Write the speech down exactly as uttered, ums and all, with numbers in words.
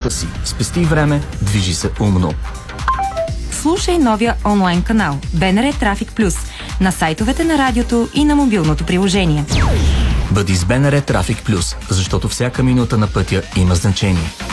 си. Спести време, движи се умно. Слушай новия онлайн канал БНР Трафик Плюс на сайтовете на радиото и на мобилното приложение. Бъди с БНР Трафик Плюс, защото всяка минута на пътя има значение.